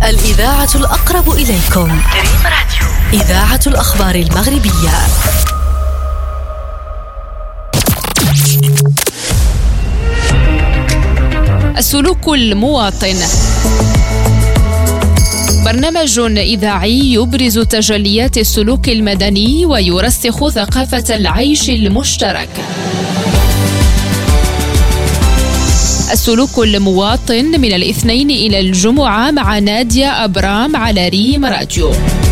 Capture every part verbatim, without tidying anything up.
الإذاعة الأقرب إليكم. دريم راديو، إذاعة الأخبار المغربية. السلوك المواطن، برنامج إذاعي يبرز تجليات السلوك المدني ويرسخ ثقافة العيش المشترك. السلوك المواطن من الاثنين إلى الجمعة مع نادية أبرام على ريم راديو.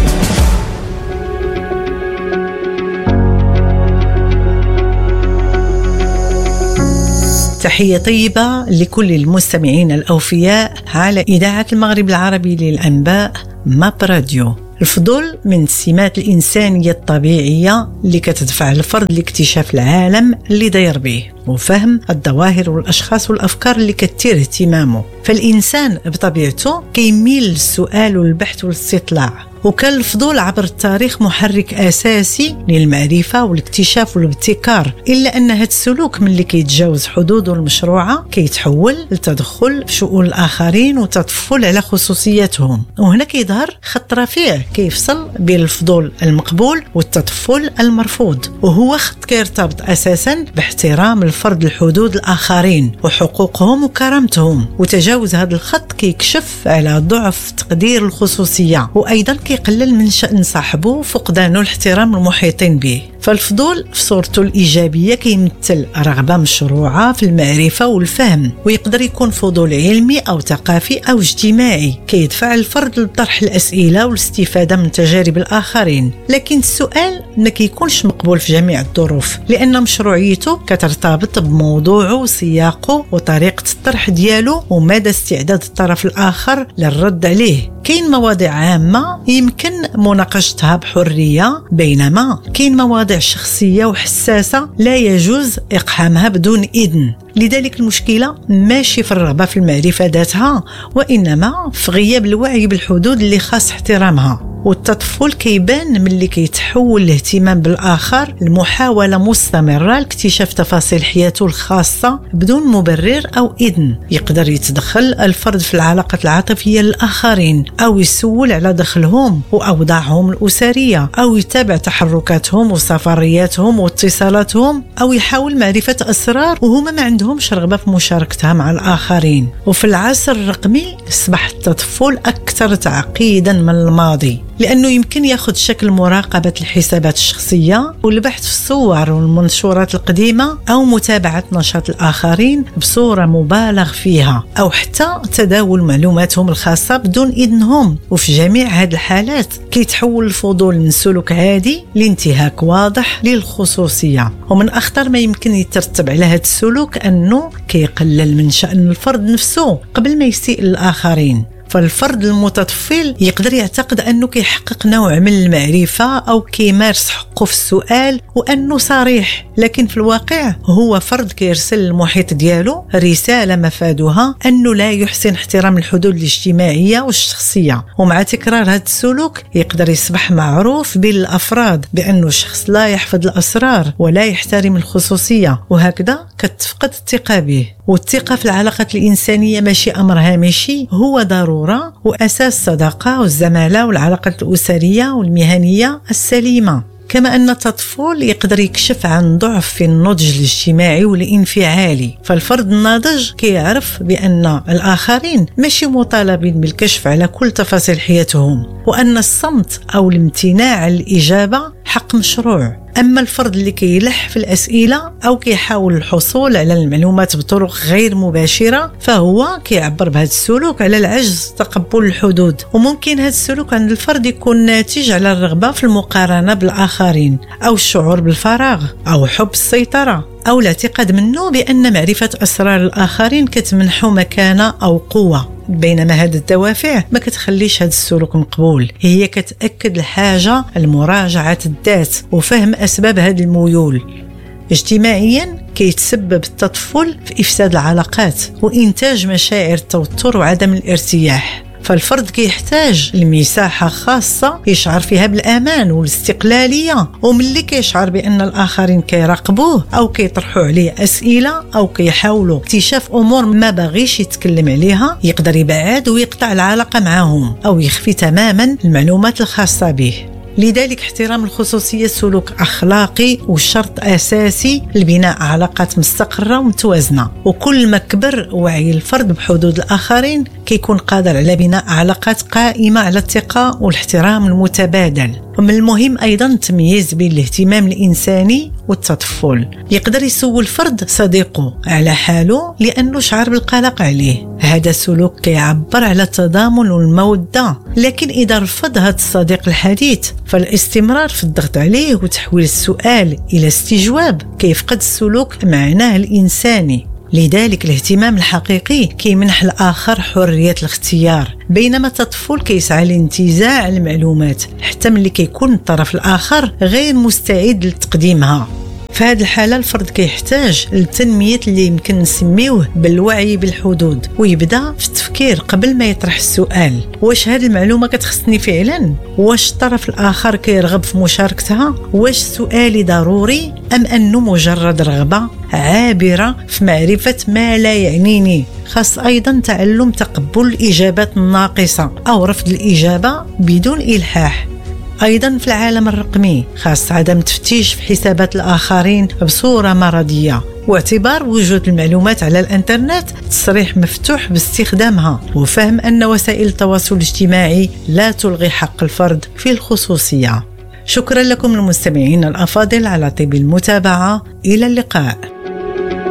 تحية طيبة لكل المستمعين الأوفياء على إذاعة المغرب العربي للأنباء ماب راديو. الفضول من سمات الإنسانية الطبيعية اللي كتدفع الفرد لاكتشاف العالم اللي داير به وفهم الظواهر والأشخاص والأفكار اللي كتير اهتمامه. فالإنسان بطبيعته كيميل للسؤال والبحث والاستطلاع، وكان الفضول عبر التاريخ محرك أساسي للمعرفة والاكتشاف والابتكار، إلا أن هذا السلوك من اللي كيتجاوز حدوده المشروعة كيتحول لتدخل في شؤون الآخرين وتطفل على خصوصياتهم. وهنا كيظهر خط رفيع كيفصل بين الفضول المقبول والتطفل المرفوض، وهو خط كيرتبط أساسا باحترام الفرد لحدود الآخرين وحقوقهم وكرامتهم. وتجاوز هذا الخط كيكشف على ضعف تقدير الخصوصية، وأيضا يقلل من شأن صاحبه فقدان الاحترام المحيطين به. فالفضول في صورته الإيجابية كيمثل رغبة مشروعة في المعرفة والفهم، ويقدر يكون فضول علمي أو ثقافي أو اجتماعي كيدفع الفرد لطرح الأسئلة والاستفادة من تجارب الآخرين. لكن السؤال ما كيكونش مقبول في جميع الظروف، لأن مشروعيته كترتبط بموضوعه وسياقه وطريقة الطرح ديالو ومدى استعداد الطرف الآخر للرد عليه. كاين مواضيع عامة يمكن مناقشتها بحرية، بينما كاين مواضيع شخصية وحساسة لا يجوز إقحامها بدون إذن. لذلك المشكلة ماشي في الرغبة في المعرفة ذاتها، وإنما في غياب الوعي بالحدود اللي خاص احترامها. والتطفل كيبان من اللي كيتحول الاهتمام بالآخر المحاولة مستمرة لاكتشاف تفاصيل حياته الخاصة بدون مبرر أو إذن. يقدر يتدخل الفرد في العلاقات العاطفية للآخرين، أو يسول على دخلهم وأوضاعهم الأسرية، أو يتابع تحركاتهم وسفرياتهم واتصالاتهم، أو يحاول معرفة أسرار وهما ما عندهمش رغبة في مشاركتها مع الآخرين. وفي العصر الرقمي أصبح التطفل أكثر تعقيدا من الماضي، لأنه يمكن ياخذ شكل مراقبة الحسابات الشخصية والبحث في الصور والمنشورات القديمة، أو متابعة نشاط الآخرين بصورة مبالغ فيها، أو حتى تداول معلوماتهم الخاصة بدون إذنهم. وفي جميع هذه الحالات كيتحول الفضول من سلوك عادي لانتهاك واضح للخصوصية. ومن أخطر ما يمكن يترتب على هذا السلوك أنه كيقلل من شأن الفرد نفسه قبل ما يسيء للآخرين. فالفرد المتطفل يقدر يعتقد أنه كيحقق نوع من المعرفة أو كيمارس حقه في السؤال وأنه صريح، لكن في الواقع هو فرد كيرسل للمحيط ديالو رسالة مفادها أنه لا يحسن احترام الحدود الاجتماعية والشخصية. ومع تكرار هذا السلوك يقدر يصبح معروف بين الأفراد بأنه شخص لا يحفظ الأسرار ولا يحترم الخصوصية، وهكذا كتفقد الثقة به. والثقة في العلاقات الإنسانية ماشي أمر هامشي، هو ضرورة وأساس الصداقة والزمالة والعلاقات الأسرية والمهنية السليمة. كما أن التطفل يقدر يكشف عن ضعف في النضج الاجتماعي والانفعالي. فالفرد الناضج كيعرف بأن الآخرين ماشي مطالبين بالكشف على كل تفاصيل حياتهم، وأن الصمت أو الامتناع عن الإجابة حق مشروع. أما الفرد اللي كيلح في الأسئلة أو كيحاول الحصول على المعلومات بطرق غير مباشرة، فهو كيعبر بهذا السلوك على العجز تقبل الحدود. وممكن هذا السلوك عند الفرد يكون ناتج على الرغبة في المقارنة بالآخرين، أو الشعور بالفراغ، أو حب السيطرة، أو الاعتقاد منه بأن معرفة أسرار الآخرين كتمنحه مكانة أو قوة. بينما هذه الدوافع ما كتخليش هذا السلوك مقبول، هي كتأكد الحاجة لمراجعة الذات وفهم أسباب هذه الميول. اجتماعيا كيتسبب التطفل في إفساد العلاقات وإنتاج مشاعر التوتر وعدم الارتياح. فالفرد كيحتاج لمساحة خاصة يشعر فيها بالأمان والاستقلالية، وملي كيشعر بأن الآخرين كيراقبوه أو كيطرحوا عليه أسئلة أو كيحاولوا اكتشاف أمور ما باغيش يتكلم عليها، يقدر يبعد ويقطع العلاقة معهم أو يخفي تماما المعلومات الخاصة به. لذلك احترام الخصوصية سلوك أخلاقي وشرط أساسي لبناء علاقات مستقرة ومتوازنة، وكل ما كبر وعي الفرد بحدود الآخرين كيكون قادر على بناء علاقات قائمة على الثقة والاحترام المتبادل. ومن المهم أيضا التمييز بين الاهتمام الإنساني والتطفل. يقدر يسول فرد صديقه على حاله لأنه شعر بالقلق عليه، هذا سلوك كيعبر على التضامن والمودة. لكن إذا رفض هذا الصديق الحديث فالاستمرار في الضغط عليه وتحويل السؤال إلى استجواب كيفقد السلوك معناه الإنساني. لذلك الاهتمام الحقيقي كيمنح الآخر حرية الاختيار، بينما التطفل كيسعى لانتزاع المعلومات حتى ملي كيكون الطرف الآخر غير مستعد لتقديمها. في هذه الحالة الفرد كيحتاج للتنمية اللي يمكن نسميوه بالوعي بالحدود، ويبدأ في التفكير قبل ما يطرح السؤال: واش هذه المعلومة كتخصني فعلا؟ واش الطرف الآخر كيرغب في مشاركتها؟ واش سؤالي ضروري أم أنه مجرد رغبة عابرة في معرفة ما لا يعنيني؟ خاص أيضا تعلم تقبل الإجابات الناقصة أو رفض الإجابة بدون إلحاح. أيضا في العالم الرقمي خاص عدم تفتيش في حسابات الآخرين بصورة مرضية، واعتبار وجود المعلومات على الانترنت تصريح مفتوح باستخدامها، وفهم أن وسائل التواصل الاجتماعي لا تلغي حق الفرد في الخصوصية. شكرا لكم المستمعين الأفاضل على طيب المتابعة، إلى اللقاء.